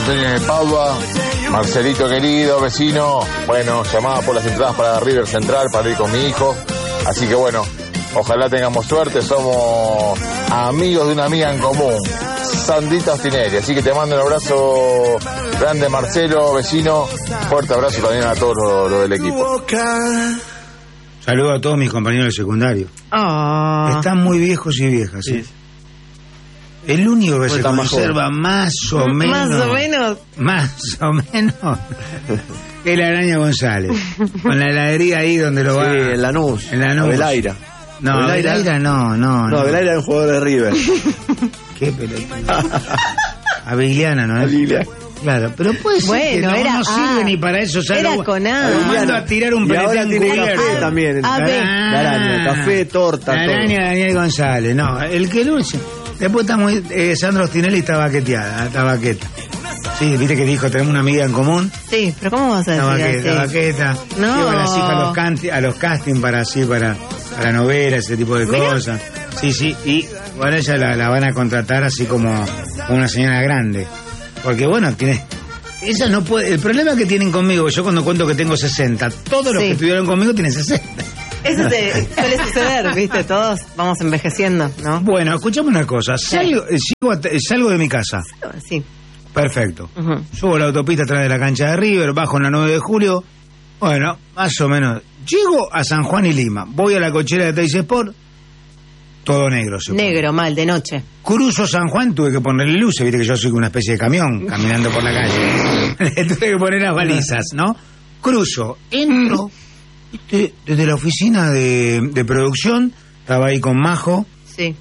Antonio de Padua. Marcelito querido, vecino. Bueno, llamaba por las entradas para River Central para ir con mi hijo. Así que bueno, ojalá tengamos suerte. Somos amigos de una amiga en común, Sandita Ostinelli. Así que te mando un abrazo grande, Marcelo, vecino. Fuerte abrazo también a todos los del equipo. Saludo a todos mis compañeros de secundario. Están muy viejos y viejas, ¿sí? El único que se conserva más o menos es la Araña González, con la heladería ahí donde lo va. En Lanús. Abelaira. No, Abelaira no. No, Abelaira es un jugador de River. Qué pelota. Avigliana, ¿no? Claro, pero puede ser que no sirve ni para eso. Era con A. Lo mando a tirar un pelotón cubierto. Café también. La araña, café, torta. La araña Daniel González. No, el que luce. Después está muy... Sandra Ostinelli está baqueteada, está baqueta. Sí, viste que dijo, tenemos una amiga en común. Sí, pero ¿cómo vas a decir así? La baqueta. No. Lleva a las hijas a los castings para novelas, ese tipo de cosas. Sí, y bueno, ella la van a contratar así como una señora grande. Porque bueno, ella no puede. El problema que tienen conmigo, yo cuando cuento que tengo 60, todos los que estuvieron conmigo tienen 60. Eso suele suceder, ¿viste? Todos vamos envejeciendo, ¿no? Bueno, escuchame una cosa. Salgo de mi casa. Sí. Perfecto. Subo la autopista atrás de la cancha de River, bajo en la 9 de julio. Bueno, más o menos. Llego a San Juan y Lima. Voy a la cochera de Teis Sport. Todo negro. Negro, mal, de noche. Cruzo San Juan, tuve que ponerle luces, viste que yo soy una especie de camión caminando por la calle. Tuve que poner las balizas, ¿no? Cruzo, entro, desde la oficina de producción, estaba ahí con Majo. Sí.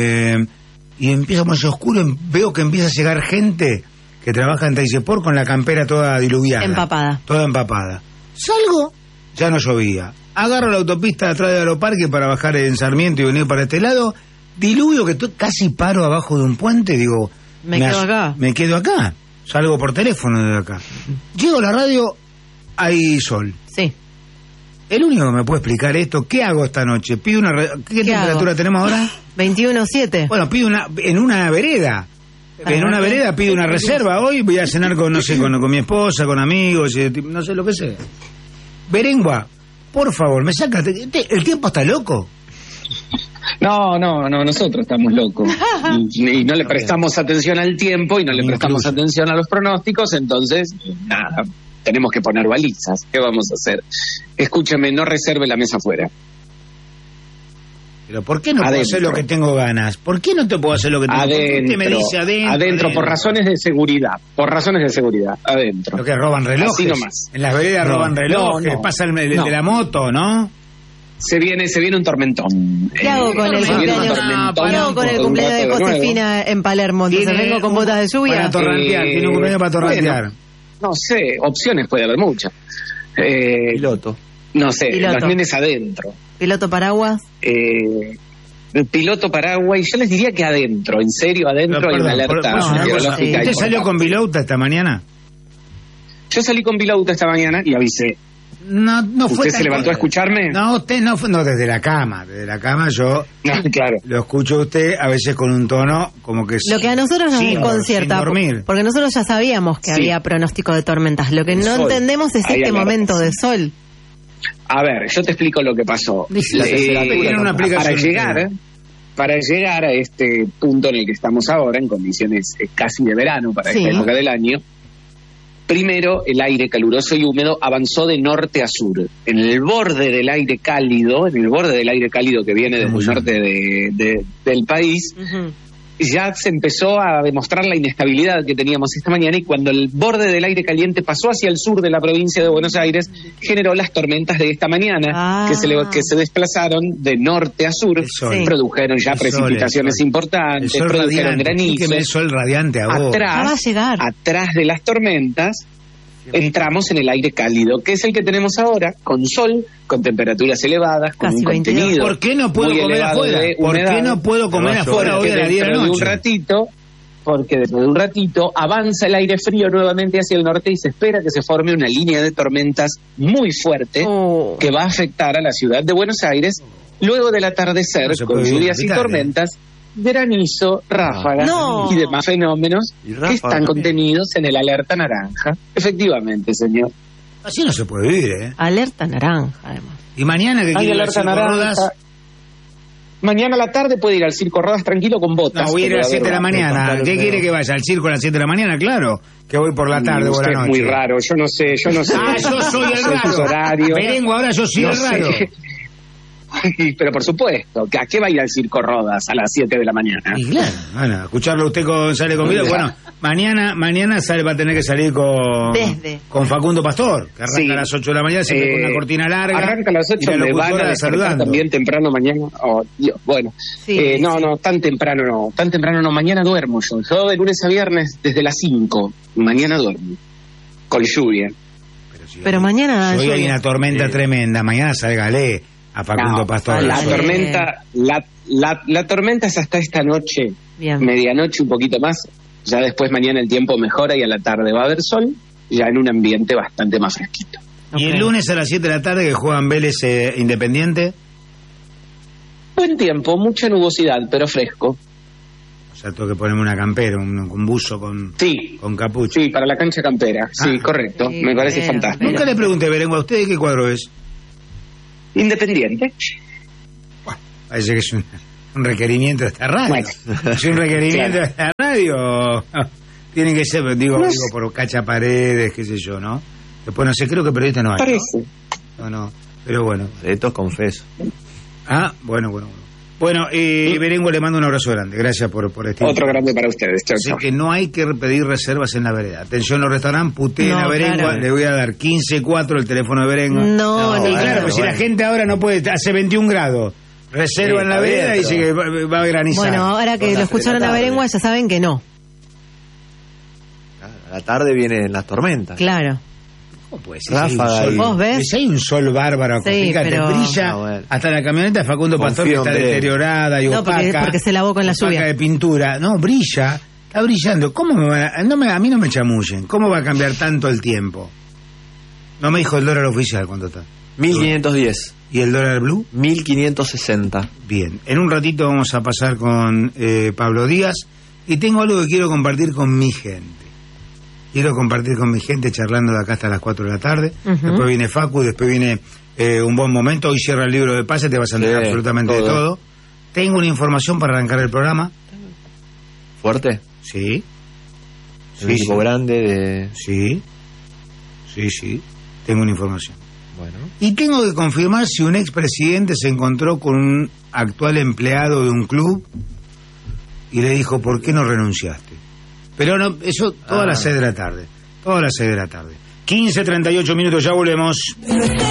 Y empieza a ponerse oscuro, veo que empieza a llegar gente que trabaja en Teis Sport con la campera toda diluviada. Empapada. Toda empapada. Salgo, ya no llovía. Agarro la autopista atrás de Aeroparque para bajar en Sarmiento y venir para este lado. Diluvio que casi paro abajo de un puente. Digo, me quedo acá. Salgo por teléfono de acá. Llego a la radio, hay sol. Sí. El único que me puede explicar esto, ¿qué hago esta noche? ¿Qué temperatura tenemos ahora? 21.7. Bueno, pido en una vereda. En una vereda pido una reserva. Hoy voy a cenar con mi esposa, con amigos, no sé lo que sea. Berengua. Por favor, me saca. ¿El tiempo está loco? No, nosotros estamos locos. Y no le prestamos atención al tiempo y no le prestamos atención a los pronósticos, entonces, nada, tenemos que poner balizas. ¿Qué vamos a hacer? Escúchame, no reserve la mesa afuera. Pero ¿por qué no puedo hacer lo que tengo ganas? ¿Por qué no te puedo hacer lo que tengo ganas? ¿Por qué me dice adentro? Por razones de seguridad. Adentro. Lo que roban relojes. Así nomás. En las veredas roban relojes. Pasa el de la moto, ¿no? Se viene un tormentón. ¿Qué hago con el cumpleaños de Josefina en Palermo? Entonces vengo con botas de lluvia. Para torrantear, tiene un cumpleaños para torrantear. Bueno, no sé, opciones puede haber muchas. Piloto. No sé, los nenes adentro. ¿Piloto paraguas? Piloto paraguas, y yo les diría que adentro, en serio, adentro hay una alerta meteorológica. ¿Usted salió con Vilauta esta mañana? Yo salí con Vilauta esta mañana y avisé. No fue. ¿Usted se levantó a escucharme? No, usted no desde la cama. Desde la cama yo claro. Lo escucho a usted a veces con un tono como que... Lo que a nosotros nos desconcierta, porque nosotros ya sabíamos que había pronóstico de tormentas. Lo que no entendemos es este momento de sol. A ver, yo te explico lo que pasó. Para llegar a este punto en el que estamos ahora, en condiciones casi de verano para esta época del año, primero el aire caluroso y húmedo avanzó de norte a sur. En el borde del aire cálido, que viene desde el norte del país, ya se empezó a demostrar la inestabilidad que teníamos esta mañana, y cuando el borde del aire caliente pasó hacia el sur de la provincia de Buenos Aires, generó las tormentas de esta mañana, que se desplazaron de norte a sur, produjeron ya precipitaciones importantes, produjeron granizos. El sol radiante a vos. Atrás de las tormentas entramos en el aire cálido, que es el que tenemos ahora, con sol, con temperaturas elevadas, con un contenido. ¿Por qué no puedo comer afuera? ¿Por qué no puedo comer afuera hoy a las 10 de la noche? Porque dentro de un ratito avanza el aire frío nuevamente hacia el norte y se espera que se forme una línea de tormentas muy fuerte que va a afectar a la ciudad de Buenos Aires luego del atardecer, con lluvias y tormentas granizo, ráfagas y demás fenómenos que están contenidos en el alerta naranja. Efectivamente, señor. Así no se puede vivir, ¿eh? Alerta naranja, además. Y mañana que quiere alerta naranja. Mañana a la tarde puede ir al Circo Rodas tranquilo con botas. No, voy a ir a las 7 de la mañana. ¿Qué quiere que vaya? ¿Al circo a las 7 de la mañana? Claro, que voy por la tarde o la noche. Es muy raro, yo no sé. Ah, yo soy el raro. Merengo, ahora yo soy el raro. Pero por supuesto, ¿a qué va a ir al Circo Rodas a las 7 de la mañana? Y claro, bueno, escucharlo usted sale conmigo. Bueno, mañana va a tener que salir con Facundo Pastor, que arranca a las 8 de la mañana, siempre con una cortina larga. Arranca a las 8, me van a despertar también temprano mañana. Oh, Dios, bueno, no, tan temprano no, mañana duermo yo. Yo de lunes a viernes desde las 5, mañana duermo, con lluvia. Pero mañana hoy hay una tormenta tremenda, mañana sálgale a Facundo Pastor. La tormenta es hasta esta noche, medianoche, un poquito más. Ya después mañana el tiempo mejora y a la tarde va a haber sol, ya en un ambiente bastante más fresquito. ¿Y el lunes a las 7 de la tarde que juegan Vélez Independiente? Buen tiempo, mucha nubosidad, pero fresco. O sea, tengo que ponerme una campera, un buzo con capucha. Sí, para la cancha campera, correcto, me parece fantástico. Nunca le pregunté, Berengo, ¿a usted de qué cuadro es? Independiente. Bueno, parece que es un requerimiento de esta radio. Bueno, es un requerimiento de esta radio. Tienen que ser, digo, por Cacha Paredes, qué sé yo, ¿no? Después no sé, creo que periodista no hay. Parece. No, pero bueno. Esto confeso. Bueno. Bueno, Berengo, le mando un abrazo grande. Gracias por este. Otro grande para ustedes. Chao, Así que no hay que pedir reservas en la vereda. Atención, los restaurantes, puteen a Berengo. Claro. Le voy a dar 15-4 el teléfono de Berengo. No, claro, pues si la gente ahora no puede, hace 21 grados, reserva en la vereda y dice que va a granizar. Bueno, ahora que lo escucharon a Berengo, ya saben que no. A la tarde vienen las tormentas. Claro. Pues ¿Vos ves? Si hay un sol bárbaro, fíjate, pero brilla hasta la camioneta de Facundo Pastor, que está deteriorada y opaca. Porque se lavó con la lluvia. De pintura. No, brilla, está brillando. ¿Cómo a mí no me chamullen? ¿Cómo va a cambiar tanto el tiempo? No me dijo el dólar oficial, ¿cuánto está? 1510. ¿Y el dólar blue? 1560. Bien, en un ratito vamos a pasar con Pablo Díaz y tengo algo que quiero compartir con mi gente. Quiero compartir con mi gente charlando de acá hasta las 4 de la tarde. Después viene Facu, después viene un buen momento. Hoy cierra el libro de pase, te vas a enterar absolutamente de todo. Tengo una información para arrancar el programa. ¿Fuerte? Sí. ¿Un equipo grande? Sí. Tengo una información. Bueno. Y tengo que confirmar si un expresidente se encontró con un actual empleado de un club y le dijo, ¿por qué no renunciaste? Pero no, eso todas las 6 de la tarde. 15:38 minutos, ya volvemos.